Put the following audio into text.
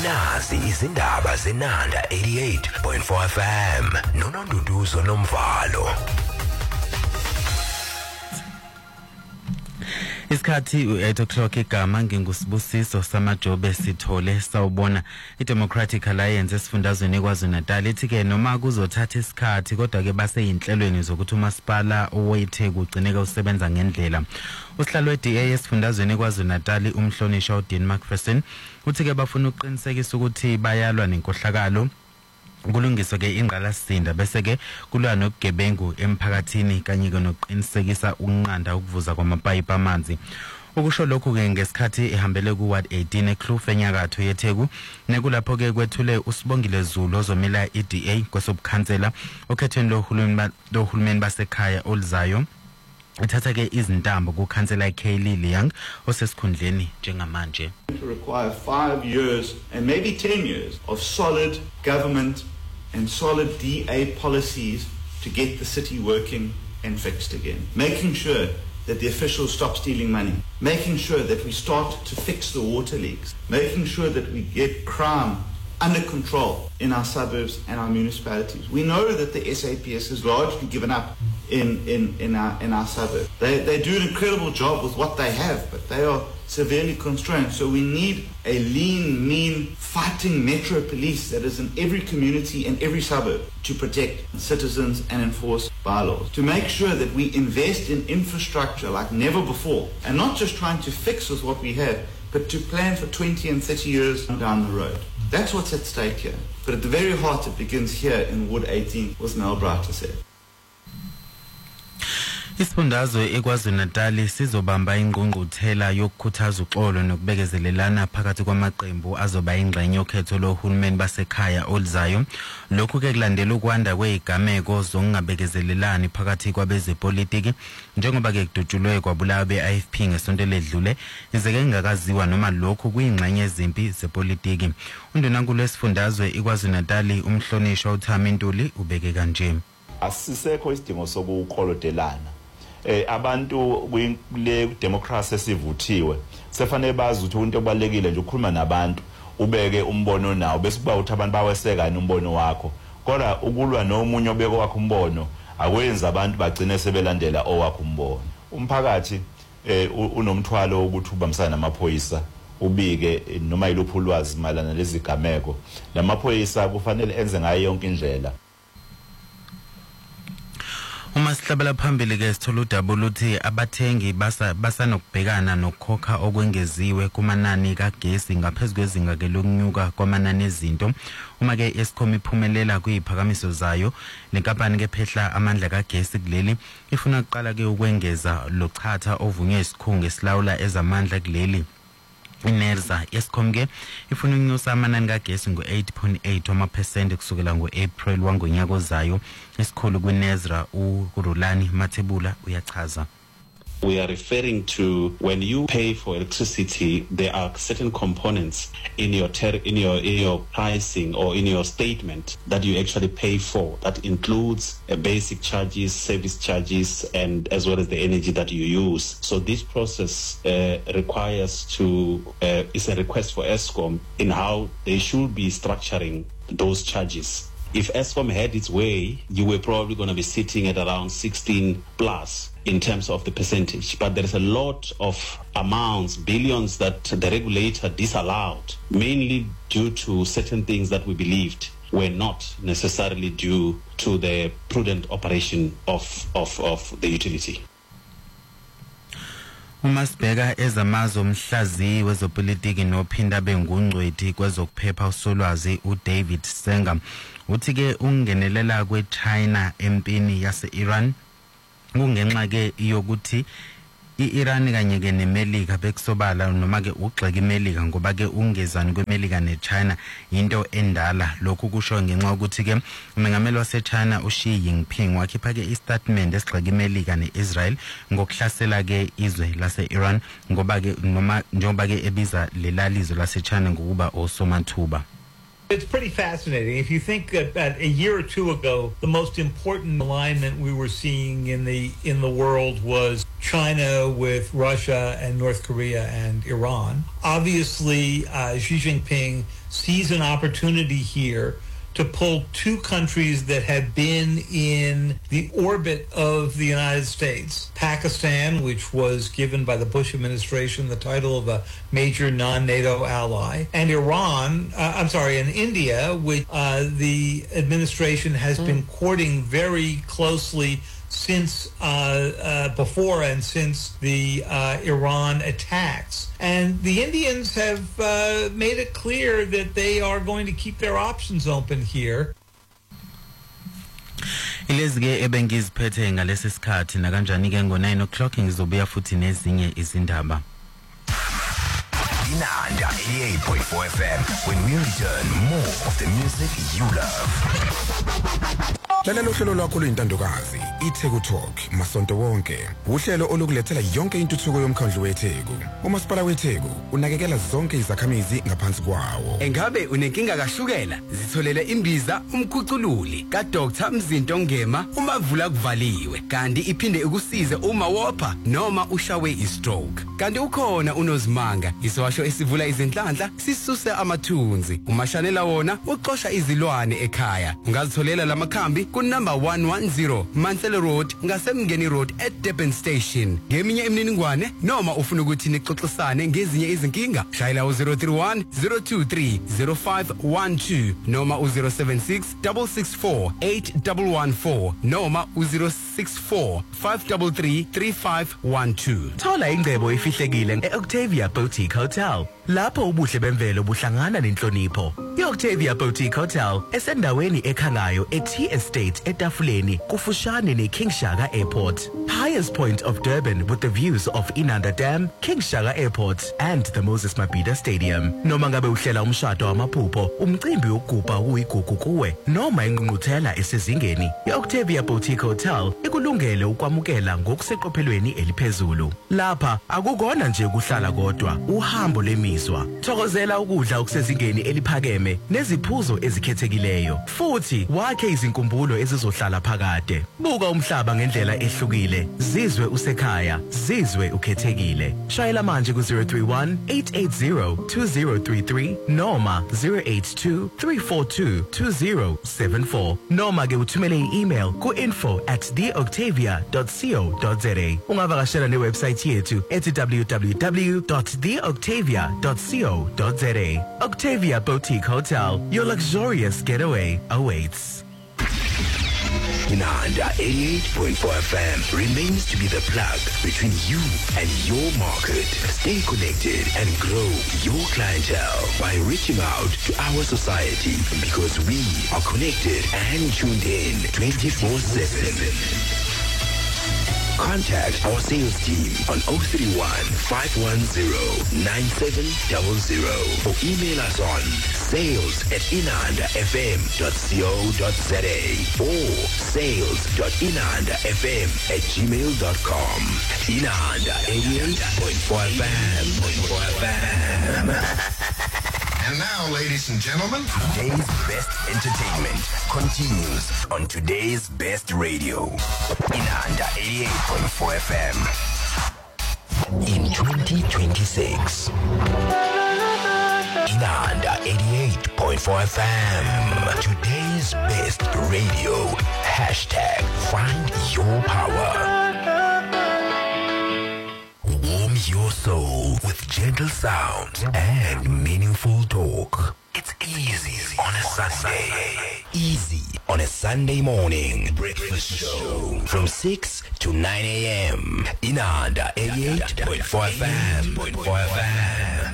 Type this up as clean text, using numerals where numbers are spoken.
Nazi izindaba zenanda 88.4 FM noNonduduzo Nomvalo. Isikhathi 8 o'clock igama ngingusibusiso samajobe sithole sawubona iDemocratic Alliance esifundazweni KwaZulu-Natal ithi ke noma kuzothatha isikhathi kodwa ke baseyinhlelweni zokuthi umasipala oweTheku ugcineke usebenza ngendlela. Usihlalo weDA esifundazweni KwaZulu-Natal umhlonisha uDean McPherson uthi ke bafuna ukuqinisekisa ukuthi bayalwa nenkohlakalo kulungiswa ke ingqalasizinda bese ke kulwa nobugebengu emphakathini kanye ke nokuqinisekisa ukunqanda ukuvuza kwamapayipi amanzi. Ukusho lokhu ke ngesikhathi ehambele ku Ward 18 eKloof enyakatho yeTheku nekulapho ke kwethule uSibongile Zulu ozomela iDA kwesobukhansela okhethweni lohulumeni basekhaya olizayo ithatha ke izintambo kuKhansela Kaylee Young osesikhundleni njengamanje. To require 5 years and maybe 10 years of solid government and solid DA policies to get the city working and fixed again. Making sure that the officials stop stealing money. Making sure that we start to fix the water leaks. Making sure that we get crime under control in our suburbs and our municipalities. We know that the SAPS has largely given up in our suburbs. They do an incredible job with what they have, but they are severely constrained. So we need a lean, mean, fighting metro police that is in every community and every suburb to protect citizens and enforce bylaws. To make sure that we invest in infrastructure like never before, and not just trying to fix with what we have, but to plan for 20 and 30 years down the road. That's what's at stake here. But at the very heart, it begins here in Ward 18, as Mel Brighter said. Isifundazwe eKwaZulu-Natal sizobamba ingqungquthela yokukhuthaza uxolo nokubekezelelana phakathi kwamaqembu azoba ingxenye yokhetho lohulumeni basekhaya olizayo. Lokhu ke kulandela ukwanda kwezigameko zokungabekezelelani phakathi kwabezepolitiki njengoba ke kudutshulwe kwabulawa beIFP ngesonto ledlule izeke ingakaziwa noma lokhu kuyingxenye ezimpi zepolitiki. Undunankulu wesifundazwe eKwaZulu-Natal umhlonishwa uThami Ntuli ubeke kanje. Asisekho isidingo sokuqolodelana. Abantu kule democracy esivuthiwe sefanele bazi ukuthi into ebalekile nje ukukhuluma nabantu ubeke umbono nawo bese kuba uthi abantu bawesekani umbono wakho kodwa ukulwa nomunye obeke wakho umbono akwenza abantu bagcine sebelandela owakho umbono. Umphakathi unomthwalo ukuthi ubambisana namaphoyisa ubike noma yiluphi ulwazi malana lezigameko lamaphoyisa kufanele enze ngayo yonke indlela. Uma sihlabela phambili ke sithola udaba oluthi abathengi basanokubhekana nokukhokha okwengeziwe kumanani kagesi ngaphezulu kwezinga ke lokunyuka kwamanani ezinto. Uma ke Eskom iphumelela kuyiphakamiso zayo lenkampani ke phehla amandla kagesi kuleli ifuna ukuqala ke ukwengeza lochatha ovunywe isikhungo esilawula ezamandla kuleli. Inerza Eskom ke ifuna ukunyusa amanani kagesi ngo-8.8 amapercent kusukela ngo-April wangonyaka ozayo. Isikhulu kwiNezra uRulani Mathebula uyachaza. We are referring to when you pay for electricity, there are certain components in your pricing or in your statement that you actually pay for. That includes basic charges, service charges, and as well as the energy that you use. So this process requires is a request for Eskom in how they should be structuring those charges. If Eskom had its way, you were probably going to be sitting at around 16 plus in terms of the percentage. But there is a lot of amounts, billions that the regulator disallowed, mainly due to certain things that we believed were not necessarily due to the prudent operation of the utility. Umasibheka ezamazo omhlaziyi wezopolitiki nophinda bengungcweti kwezokuphepha usolwazi uDavid Senga uthi ke ungenelela kweChina empini yase-Iran kungenxa ke yokuthi iIran kanye ke neMelika bekusobala noma ke ugxeka iMelika ngoba ke ungezani kweMelika neChina into endala. Lokhu kusho ngenxa ukuthi ke umengameli waseChina uXi Jinping wakhipha ke istatement esigxeka iMelika neIsrael ngokuhlasela ke izwe lase-Iran ngoba ke noma njengoba ke ebiza lelalizo laseChina ngokuba osomathuba. It's pretty fascinating. If you think that a year or two ago, the most important alignment we were seeing in the world was China with Russia and North Korea and Iran. Obviously, Xi Jinping sees an opportunity here to pull two countries that have been in the orbit of the United States. Pakistan, which was given by the Bush administration the title of a major non-NATO ally, and and India, which the administration has been courting very closely since before and since the Iran attacks. And the Indians have made it clear that they are going to keep their options open here. Ilezike ebengiziphethe ngalesi sikhathi nakanjani ke ngo9 o'clock ngizobuya futhi nezinye izindaba. Inanda 88.4 FM. When we return, more of the music you love. Lalela uhlelo lwakho luyintandokazi iTheku Talk masonto wonke. Uhlelo olukulethela yonke intuthuko yomkhandlu weTheku. uMasipala weTheku unakekela zonke izakhamizi ngaphansi kwawo. Engabe unenkinga kahlukela? Zitholele imbiza umkhucululi kaDr Mzinto Ngema umavula kuvaliwe. Kanti iphinde ukusize uma wopha noma ushawe istroke. Kanti ukhona uNozimanga isowasho esivula izinhlanhla sisuse amathunzi. Umashanela wona uqosha izilwane ekhaya. Ungazitholela lamakhambi ku number 110 Mansell Road ngasemngeni Road at Durban Station. Ngeminye imininingwane noma ufuna ukuthi nixoxisane ngezinye izinkinga, shayela u031 023 0512 noma u076 664 8114 noma u064 533 3512. Thola ingcebo efihlekile eOctavia Boutique Hotel. Lapho ubuhle bemvelo buhlangana nenhlonipho. iOctavia Boutique Hotel esendaweni ekhangayo eT Estate etafuleni kufushane neKing Shaka Airport. Highest point of Durban with the views of Inanda Dam, King Shaka Airport and the Moses Mabhida Stadium. Noma ngabe uhlela umshado wamaphupho, umcimbi wokugubha uyigugu kuwe noma ingqungquthela esezingeni, iOctavia Boutique Hotel ikulungele ukwamukela ngokuseqophelweni eliphezulu. Lapha akukona nje ukuhlala kodwa, uhambo lemizwa. Thokozela ukudla okusezingeni eliphakeme neziphuzo ezikhethekileyo. Futhi wakhe izinkumbulo ezizohlala phakade. Buka umhlaba ngendlela ehlukile. Zizwe usekhaya, zizwe ukhethekile. Shayela manje ku031 880 2033 noma 082 342 2074 noma ke uthumele i-email ku info@theoctavia.co.za. Ungavakashela newebsite yethu ethi www.theoctavia.co.za. Octavia Boutique Hotel, your luxurious getaway awaits. Inanda 88.4 FM remains to be the plug between you and your market. Stay connected and grow your clientele by reaching out to our society because we are connected and tuned in 24/7. Contact our sales team on 031 510 9700 or email us on sales@inandafm.co.za or sales.inandafm@gmail.com. Inanda 88.4 FM. And now, ladies and gentlemen, today's best entertainment continues on today's best radio. Inanda 88.4 FM. In 2026, Inanda 88.4 FM. Today's best radio. Hashtag find your power. Warm your soul with gentle sounds and meaningful talk. It's easy on a Sunday. Easy on a Sunday morning breakfast show from 6 to 9 a.m. Inanda 88.4 FM.